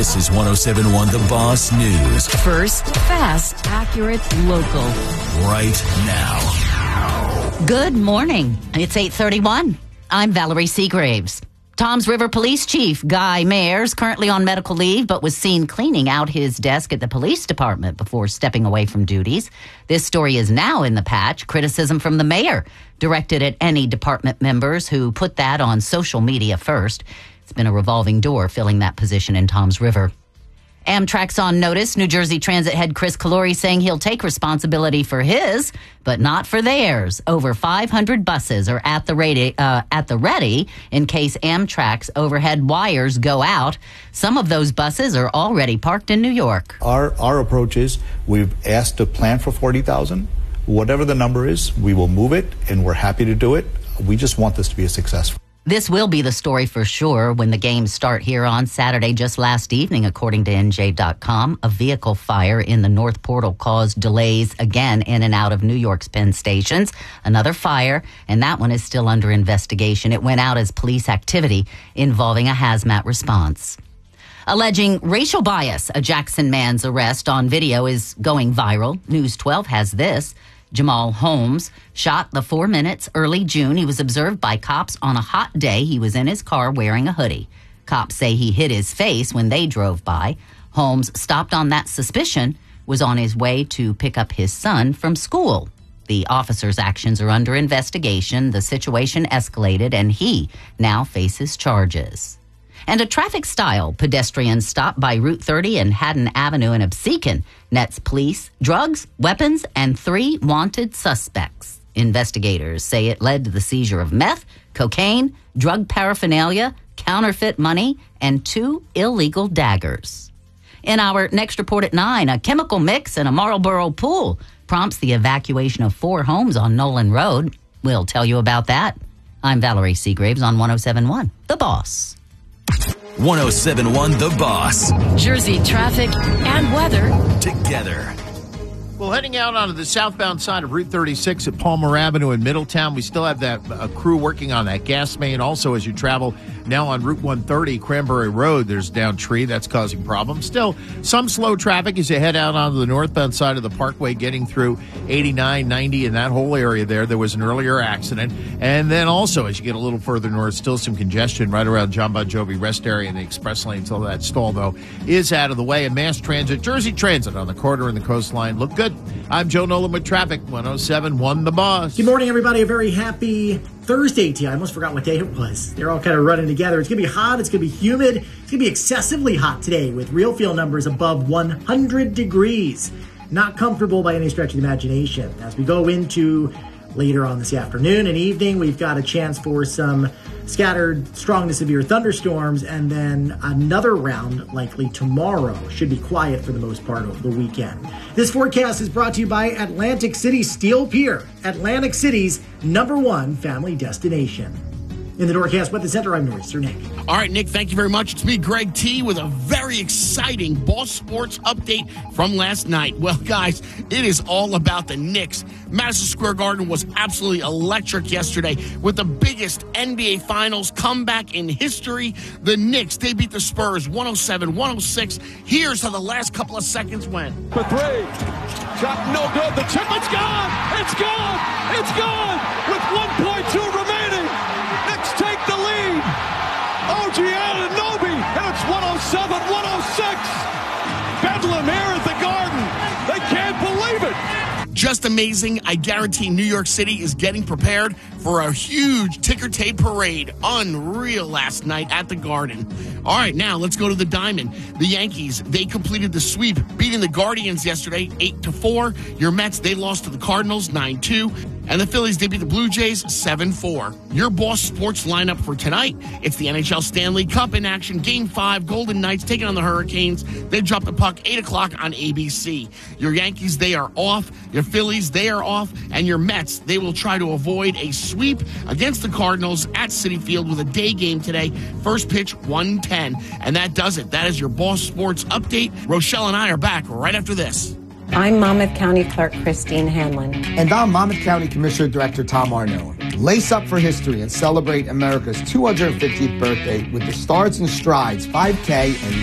This is 107.1 The Boss News. First, fast, accurate, local. Right now. Good morning. It's 8:31. I'm Valerie Seagraves. Toms River Police Chief Guy Mayers, currently on medical leave, but was seen cleaning out his desk at the police department before stepping away from duties. This story is now in the Patch. Criticism from the mayor directed at any department members who put that on social media first. It's been a revolving door filling that position in Toms River. Amtrak's on notice. New Jersey Transit head Chris Calori saying he'll take responsibility for his, but not for theirs. Over 500 buses are at the ready in case Amtrak's overhead wires go out. Some of those buses are already parked in New York. Our approach is we've asked to plan for 40,000. Whatever the number is, we will move it, and we're happy to do it. We just want this to be a success. This will be the story for sure when the games start here on Saturday. Just last evening, according to NJ.com, a vehicle fire in the North Portal caused delays again in and out of New York's Penn stations. Another fire, and that one is still under investigation. It went out as police activity involving a hazmat response. Alleging racial bias, a Jackson man's arrest on video is going viral. News 12 has this. Jamal Holmes shot the 4 minutes early June. He was observed by cops on a hot day. He was in his car wearing a hoodie. Cops say he hit his face when they drove by. Holmes stopped on that suspicion, was on his way to pick up his son from school. The officer's actions are under investigation. The situation escalated, and he now faces charges. And a traffic-style pedestrian stop by Route 30 and Haddon Avenue in Absecon nets police, drugs, weapons, and 3 wanted suspects. Investigators say it led to the seizure of meth, cocaine, drug paraphernalia, counterfeit money, and 2 illegal daggers. In our next report at 9, a chemical mix in a Marlboro pool prompts the evacuation of 4 homes on Nolan Road. We'll tell you about that. I'm Valerie Seagraves on 107.1 The Boss. 107.1 The Boss. Jersey traffic and weather Together. Well, heading out onto the southbound side of Route 36 at Palmer Avenue in Middletown, we still have that crew working on that gas main. Also, as you travel now on Route 130, Cranberry Road, there's a downed tree that's causing problems. Still, some slow traffic as you head out onto the northbound side of the parkway, getting through 89, 90, and that whole area there. There was an earlier accident. And then also, as you get a little further north, still some congestion right around John Bon Jovi rest area in the express lane until that stall, though, is out of the way. And mass transit, Jersey Transit on the corridor and the coastline look good. I'm Joe Nolan with traffic, 107.1 The Boss. Good morning, everybody. A very happy Thursday to you. I almost forgot what day it was. They're all kind of running together. It's going to be hot. It's going to be humid. It's going to be excessively hot today with real feel numbers above 100 degrees. Not comfortable by any stretch of the imagination. As we go into later on this afternoon and evening, we've got a chance for some scattered strong to severe thunderstorms, and then another round likely tomorrow. Should be quiet for the most part over the weekend. This forecast is brought to you by Atlantic City Steel Pier, Atlantic City's #1 family destination. In the Norcast Weather Center, I'm Nor'easter Nick. All right, Nick, thank you very much. It's me, Greg T, with a very exciting Boss Sports update from last night. Well, guys, it is all about the Knicks. Madison Square Garden was absolutely electric yesterday with the biggest NBA Finals comeback in history. The Knicks, they beat the Spurs 107-106. Here's how the last couple of seconds went. For 3. Shot no good. The tip, it's gone. It's gone. It's gone. With 1.2 remaining. Knicks take the lead. OG Anunoby, and it's 107-106. Bedlam here at the Garden. They can't believe it. Just amazing. I guarantee New York City is getting prepared for a huge ticker tape parade. Unreal last night at the Garden. All right, now let's go to the Diamond. The Yankees, they completed the sweep, beating the Guardians yesterday 8-4. Your Mets, they lost to the Cardinals 9-2. And the Phillies, they beat the Blue Jays 7-4. Your Boss Sports lineup for tonight, it's the NHL Stanley Cup in action. Game 5, Golden Knights taking on the Hurricanes. They drop the puck 8 o'clock on ABC. Your Yankees, they are off. Your Phillies, they are off. And your Mets, they will try to avoid a sweep against the Cardinals at Citi Field with a day game today. First pitch, 1:10. And that does it. That is your Boss Sports update. Rochelle and I are back right after this. I'm Monmouth County Clerk Christine Hanlon. And I'm Monmouth County Commissioner Director Tom Arnone. Lace up for history and celebrate America's 250th birthday with the Stars and Strides 5K and